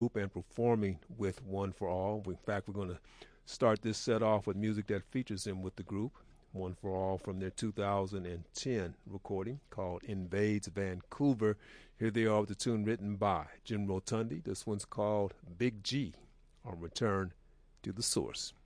and performing with One for All. In fact, we're going to start this set off with music that features him with the group. One for All from their 2010 recording called Invades Vancouver. Here they are with the tune written by Jim Rotundi. This one's called Big G on Return to the Source.